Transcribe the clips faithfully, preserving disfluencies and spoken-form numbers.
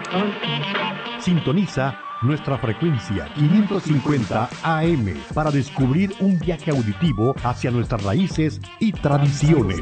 Sintoniza nuestra frecuencia quinientos cincuenta A M para descubrir un viaje auditivo hacia nuestras raíces y tradiciones.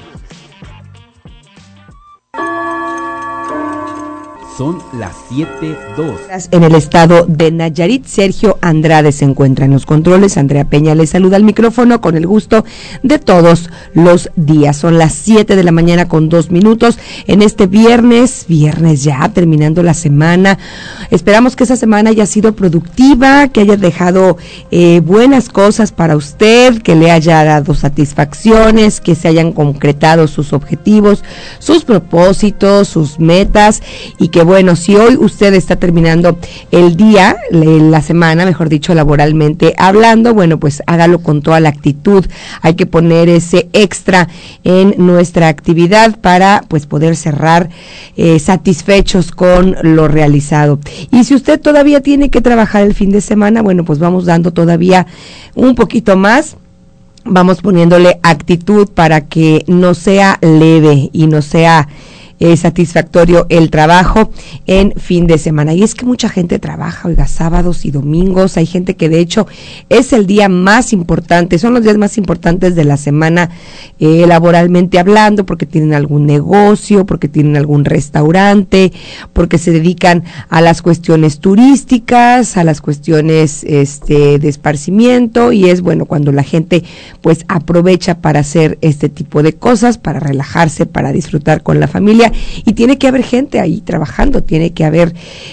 Son las siete dos. En el estado de Nayarit, Sergio Andrade se encuentra en los controles. Andrea Peña le saluda al micrófono con el gusto de todos los días. Son las siete de la mañana con dos minutos en este viernes, viernes ya terminando la semana. Esperamos que esa semana haya sido productiva, que haya dejado eh, buenas cosas para usted, que le haya dado satisfacciones, que se hayan concretado sus objetivos, sus propósitos, sus metas, y que bueno, si hoy usted está terminando el día, la semana, mejor dicho, laboralmente hablando, bueno, pues hágalo con toda la actitud. Hay que poner ese extra en nuestra actividad para pues poder cerrar eh, satisfechos con lo realizado. Y si usted todavía tiene que trabajar el fin de semana, bueno, pues vamos dando todavía un poquito más. Vamos poniéndole actitud para que no sea leve y no sea Eh, satisfactorio el trabajo en fin de semana. Y es que mucha gente trabaja, oiga, sábados y domingos. Hay gente que de hecho es el día más importante, son los días más importantes de la semana eh, laboralmente hablando, porque tienen algún negocio, porque tienen algún restaurante, porque se dedican a las cuestiones turísticas, a las cuestiones este de esparcimiento, y es bueno cuando la gente pues aprovecha para hacer este tipo de cosas, para relajarse, para disfrutar con la familia. Y tiene que haber gente ahí trabajando, tiene que haber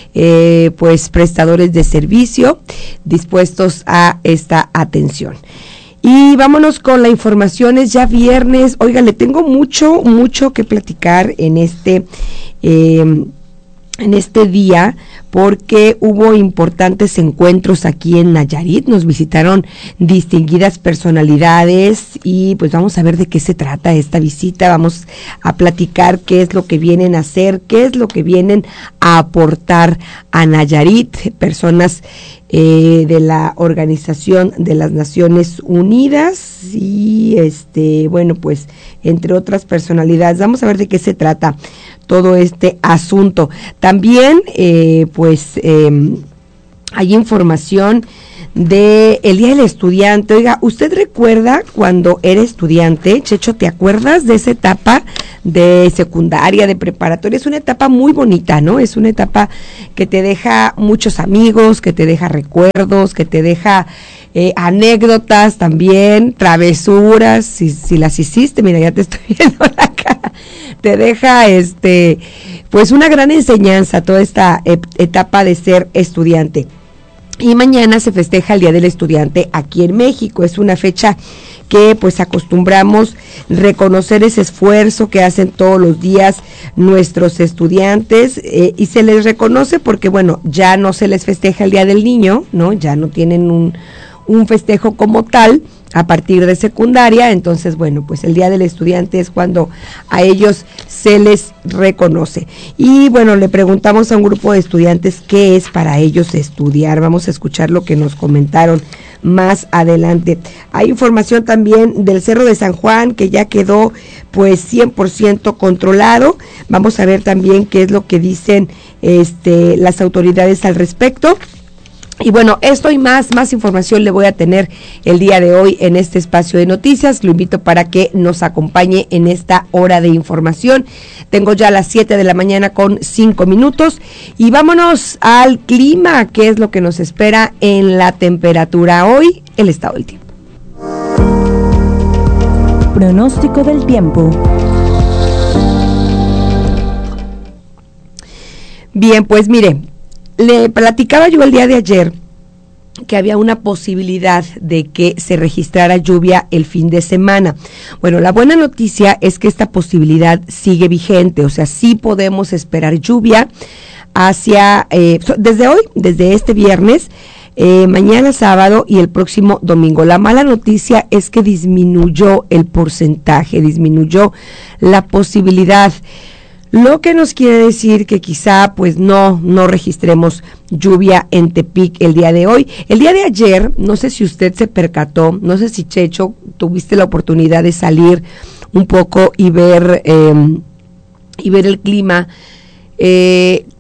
eh, pues prestadores de servicio dispuestos a esta atención. Y vámonos con la información, es ya viernes. Oiga, le tengo mucho, mucho que platicar en este eh, en este día, porque hubo importantes encuentros aquí en Nayarit. Nos visitaron distinguidas personalidades y pues vamos a ver de qué se trata esta visita. Vamos a platicar qué es lo que vienen a hacer, qué es lo que vienen a aportar a Nayarit, personas eh, de la Organización de las Naciones Unidas y este bueno pues entre otras personalidades. Vamos a ver de qué se trata todo este asunto. También eh, pues eh, hay información de el Día del Estudiante. Oiga, ¿usted recuerda cuando era estudiante? Checho, ¿te acuerdas de esa etapa de secundaria, de preparatoria? Es una etapa muy bonita, ¿no? Es una etapa que te deja muchos amigos, que te deja recuerdos, que te deja eh, anécdotas también, travesuras, si, si las hiciste, mira, ya te estoy viendo la cara, te deja este, pues una gran enseñanza toda esta et- etapa de ser estudiante. Y mañana se festeja el Día del Estudiante aquí en México. Es una fecha que pues acostumbramos reconocer ese esfuerzo que hacen todos los días nuestros estudiantes eh, y se les reconoce porque bueno, ya no se les festeja el Día del Niño, ¿no? Ya no tienen un, un festejo como tal a partir de secundaria. Entonces bueno, pues el Día del Estudiante es cuando a ellos se les reconoce. Y bueno, le preguntamos a un grupo de estudiantes qué es para ellos estudiar. Vamos a escuchar lo que nos comentaron más adelante. Hay información también del Cerro de San Juan que ya quedó pues cien por ciento controlado. Vamos a ver también qué es lo que dicen este las autoridades al respecto. Y bueno, esto y más, más información le voy a tener el día de hoy en este espacio de noticias. Lo invito para que nos acompañe en esta hora de información. Tengo ya las siete de la mañana con cinco minutos y vámonos al clima, que es lo que nos espera en la temperatura hoy, el estado del tiempo. Pronóstico del tiempo. Bien, pues mire, le platicaba yo el día de ayer que había una posibilidad de que se registrara lluvia el fin de semana. Bueno, la buena noticia es que esta posibilidad sigue vigente, o sea, sí podemos esperar lluvia hacia, eh, desde hoy, desde este viernes, eh, mañana sábado y el próximo domingo. La mala noticia es que disminuyó el porcentaje, disminuyó la posibilidad. Lo que nos quiere decir que quizá pues no, no registremos lluvia en Tepic el día de hoy. El día de ayer, no sé si usted se percató, no sé si Checho, tuviste la oportunidad de salir un poco y ver, eh, y ver el clima. Eh,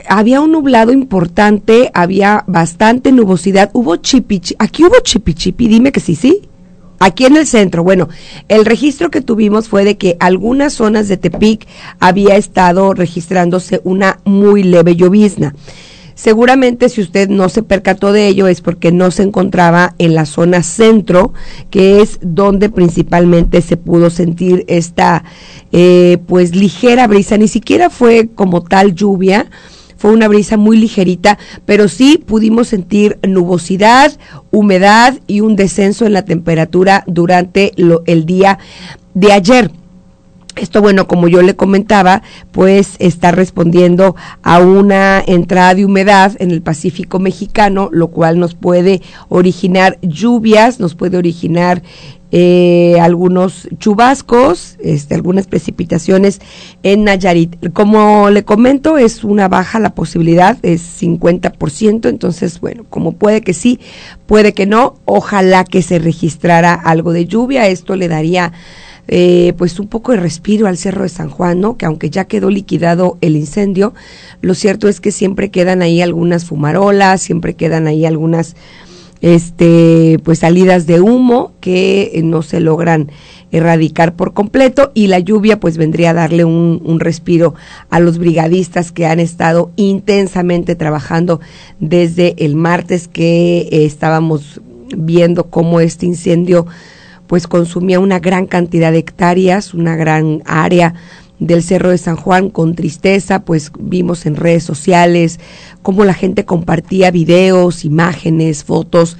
había un nublado importante, había bastante nubosidad, hubo chipichi, aquí hubo chipichipi, dime que sí, sí. Aquí en el centro, bueno, el registro que tuvimos fue de que algunas zonas de Tepic había estado registrándose una muy leve llovizna. Seguramente si usted no se percató de ello es porque no se encontraba en la zona centro, que es donde principalmente se pudo sentir esta eh, pues ligera brisa, ni siquiera fue como tal lluvia, fue una brisa muy ligerita, pero sí pudimos sentir nubosidad, humedad y un descenso en la temperatura durante lo, el día de ayer. Esto, bueno, como yo le comentaba, pues está respondiendo a una entrada de humedad en el Pacífico mexicano, lo cual nos puede originar lluvias, nos puede originar eh, algunos chubascos, este, algunas precipitaciones en Nayarit. Como le comento, es una baja la posibilidad, es cincuenta por ciento, entonces, bueno, como puede que sí, puede que no, ojalá que se registrara algo de lluvia, esto le daría Eh, pues un poco de respiro al Cerro de San Juan, ¿no? Que aunque ya quedó liquidado el incendio, lo cierto es que siempre quedan ahí algunas fumarolas, siempre quedan ahí algunas este pues salidas de humo que eh, no se logran erradicar por completo, y la lluvia pues vendría a darle un, un respiro a los brigadistas que han estado intensamente trabajando desde el martes, que eh, estábamos viendo cómo este incendio pues consumía una gran cantidad de hectáreas, una gran área del Cerro de San Juan. Con tristeza, pues vimos en redes sociales cómo la gente compartía videos, imágenes, fotos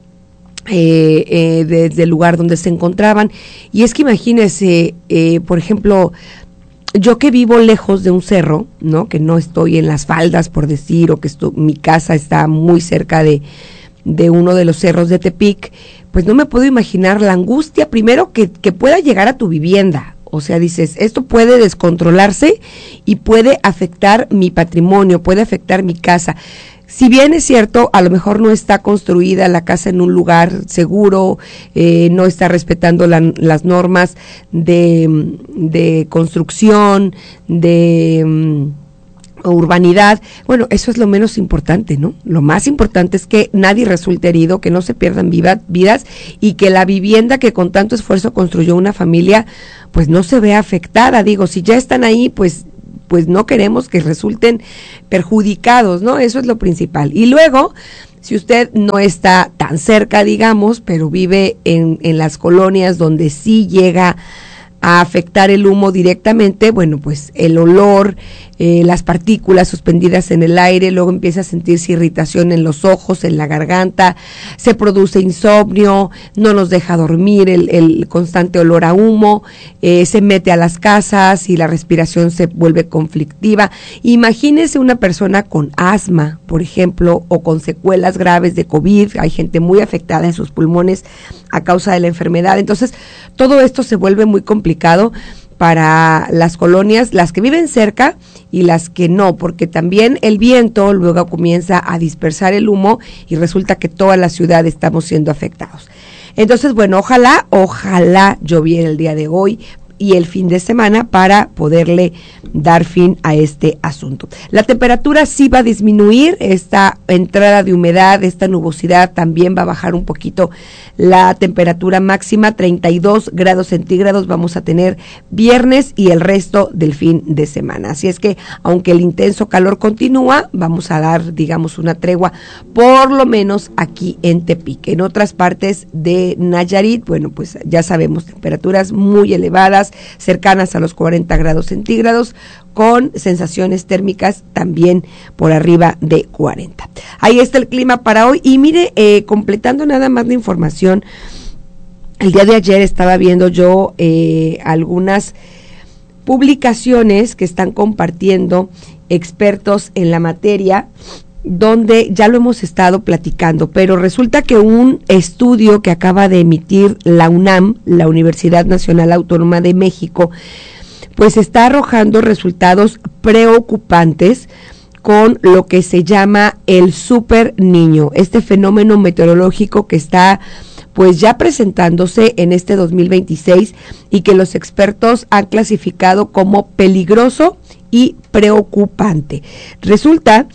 eh, eh, desde el lugar donde se encontraban. Y es que imagínense, eh, por ejemplo, yo que vivo lejos de un cerro, ¿no? Que no estoy en las faldas, por decir, o que estoy, mi casa está muy cerca de, de uno de los cerros de Tepic, pues no me puedo imaginar la angustia, primero, que, que pueda llegar a tu vivienda. O sea, dices, esto puede descontrolarse y puede afectar mi patrimonio, puede afectar mi casa. Si bien es cierto, a lo mejor no está construida la casa en un lugar seguro, eh, no está respetando la, las normas de, de construcción, de um, urbanidad, bueno, eso es lo menos importante, ¿no? Lo más importante es que nadie resulte herido, que no se pierdan viva, vidas y que la vivienda que con tanto esfuerzo construyó una familia, pues no se vea afectada. Digo, si ya están ahí, pues pues no queremos que resulten perjudicados, ¿no? Eso es lo principal. Y luego, si usted no está tan cerca, digamos, pero vive en, en las colonias donde sí llega a afectar el humo directamente, bueno, pues el olor, eh, las partículas suspendidas en el aire, luego empieza a sentirse irritación en los ojos, en la garganta, se produce insomnio, no nos deja dormir el, el constante olor a humo, eh, se mete a las casas y la respiración se vuelve conflictiva. Imagínese una persona con asma, por ejemplo, o con secuelas graves de COVID, hay gente muy afectada en sus pulmones a causa de la enfermedad, entonces todo esto se vuelve muy complicado para las colonias, las que viven cerca y las que no, porque también el viento luego comienza a dispersar el humo y resulta que toda la ciudad estamos siendo afectados. Entonces, bueno, ojalá, ojalá lloviera el día de hoy y el fin de semana para poderle dar fin a este asunto. La temperatura sí va a disminuir, esta entrada de humedad, esta nubosidad también va a bajar un poquito la temperatura máxima, treinta y dos grados centígrados vamos a tener viernes y el resto del fin de semana. Así es que, aunque el intenso calor continúa, vamos a dar, digamos, una tregua, por lo menos aquí en Tepic. En otras partes de Nayarit, bueno, pues ya sabemos, temperaturas muy elevadas, cercanas a los cuarenta grados centígrados, con sensaciones térmicas también por arriba de cuarenta. Ahí está el clima para hoy. Y mire, eh, completando nada más la información, el día de ayer estaba viendo yo eh, algunas publicaciones que están compartiendo expertos en la materia, donde ya lo hemos estado platicando, pero resulta que un estudio que acaba de emitir la UNAM, la Universidad Nacional Autónoma de México, pues está arrojando resultados preocupantes con lo que se llama el super niño, este fenómeno meteorológico que está pues ya presentándose en este dos mil veintiséis y que los expertos han clasificado como peligroso y preocupante. Resulta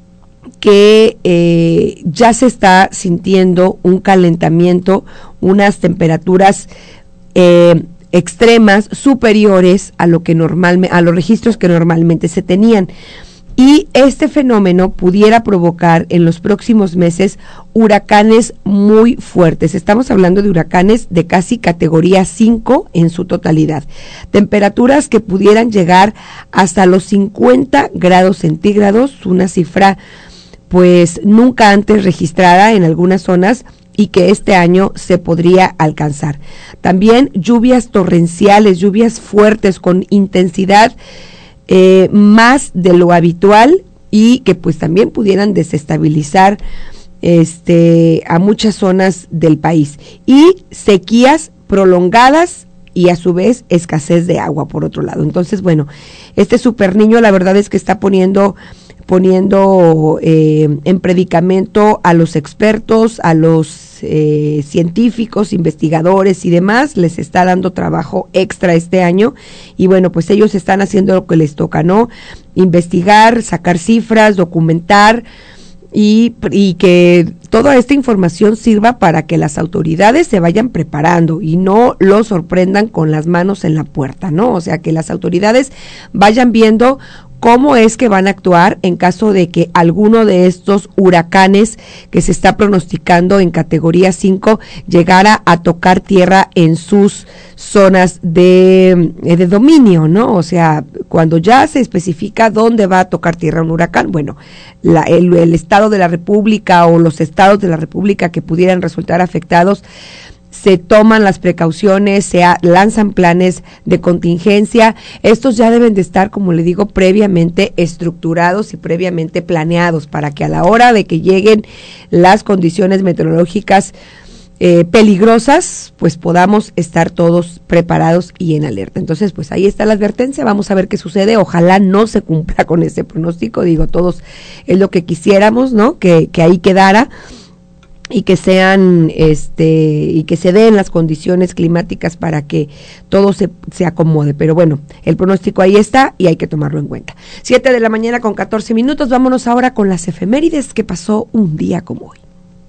que eh, ya se está sintiendo un calentamiento, unas temperaturas eh, extremas superiores a lo que normalmente, a los registros que normalmente se tenían. Y este fenómeno pudiera provocar en los próximos meses huracanes muy fuertes. Estamos hablando de huracanes de casi categoría cinco en su totalidad. Temperaturas que pudieran llegar hasta los cincuenta grados centígrados, una cifra pues nunca antes registrada en algunas zonas y que este año se podría alcanzar. También lluvias torrenciales, lluvias fuertes con intensidad Eh, más de lo habitual y que pues también pudieran desestabilizar este a muchas zonas del país, y sequías prolongadas y a su vez escasez de agua por otro lado. Entonces, bueno, este super niño la verdad es que está poniendo poniendo eh, en predicamento a los expertos, a los eh, científicos, investigadores y demás. Les está dando trabajo extra este año y bueno, pues ellos están haciendo lo que les toca, ¿no? Investigar, sacar cifras, documentar y, y que toda esta información sirva para que las autoridades se vayan preparando y no los sorprendan con las manos en la puerta, ¿no? O sea, que las autoridades vayan viendo cómo es que van a actuar en caso de que alguno de estos huracanes que se está pronosticando en categoría cinco llegara a tocar tierra en sus zonas de, de dominio, ¿no? O sea, cuando ya se especifica dónde va a tocar tierra un huracán, bueno, la, el, el estado de la República o los estados de la República que pudieran resultar afectados, se toman las precauciones, se a, lanzan planes de contingencia. Estos ya deben de estar, como le digo, previamente estructurados y previamente planeados para que a la hora de que lleguen las condiciones meteorológicas eh, peligrosas, pues podamos estar todos preparados y en alerta. Entonces, pues ahí está la advertencia, vamos a ver qué sucede. Ojalá no se cumpla con ese pronóstico, digo, todos es lo que quisiéramos, ¿no? Que, que ahí quedara, y que sean este y que se den las condiciones climáticas para que todo se, se acomode, pero bueno, el pronóstico ahí está y hay que tomarlo en cuenta. Siete de la mañana con catorce minutos, vámonos ahora con las efemérides que pasó un día como hoy.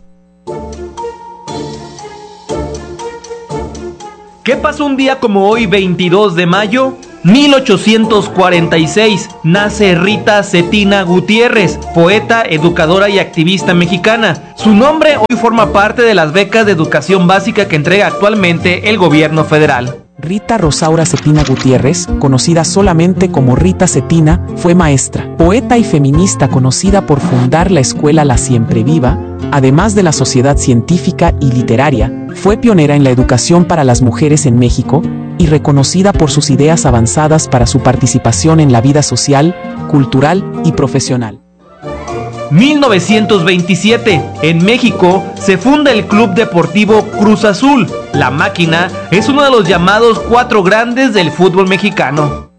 ¿Qué pasó un día como hoy, veintidós de mayo? mil ochocientos cuarenta y seis, nace Rita Cetina Gutiérrez, poeta, educadora y activista mexicana. Su nombre hoy forma parte de las becas de educación básica que entrega actualmente el gobierno federal. Rita Rosaura Cetina Gutiérrez, conocida solamente como Rita Cetina, fue maestra, poeta y feminista conocida por fundar la escuela La Siempre Viva. Además de la Sociedad Científica y Literaria, fue pionera en la educación para las mujeres en México y reconocida por sus ideas avanzadas para su participación en la vida social, cultural y profesional. mil novecientos veintisiete, en México se funda el Club Deportivo Cruz Azul. La Máquina es uno de los llamados cuatro grandes del fútbol mexicano.